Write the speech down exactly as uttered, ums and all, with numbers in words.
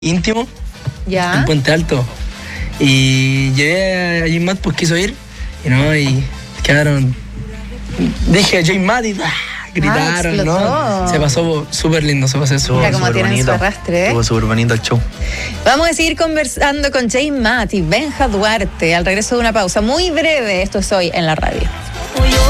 íntimo Ya. en Puente Alto. Y llevé a J Matt, pues quiso ir. Y no, y quedaron. Dije J Matt y ¡ah! Gritaron, explotó. ¿no? Se pasó súper lindo, se pasó súper Mira cómo súper tienen su bonito. arrastre, ¿eh? Estuvo súper bonito el show. Vamos a seguir conversando con J Matt y Benja Duarte al regreso de una pausa muy breve. Esto es Hoy en la Radio.